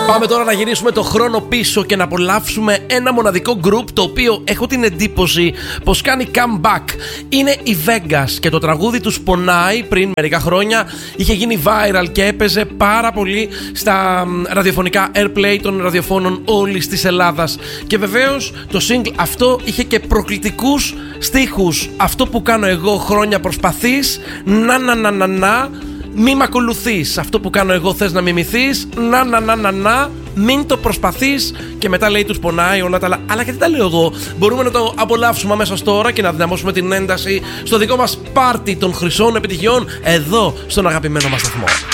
Πάμε τώρα να γυρίσουμε το χρόνο πίσω και να απολαύσουμε ένα μοναδικό group το οποίο έχω την εντύπωση πως κάνει comeback. Είναι η Vegas και το τραγούδι τους Πονάει πριν μερικά χρόνια είχε γίνει viral και έπαιζε πάρα πολύ στα ραδιοφωνικά airplay των ραδιοφώνων όλης της Ελλάδας. Και βεβαίως το single αυτό είχε και προκλητικούς στίχους. Αυτό που κάνω εγώ χρόνια προσπαθείς, να. Μη μ' ακολουθείς. Αυτό που κάνω εγώ θες να μιμηθείς. Να. Μην το προσπαθείς. Και μετά λέει τους Πονάει όλα τα άλλα. Αλλά γιατί τα λέω εγώ. Μπορούμε να το απολαύσουμε αμέσως τώρα και να δυναμώσουμε την ένταση στο δικό μας πάρτι των χρυσών επιτυχιών εδώ στον αγαπημένο μας σταθμό.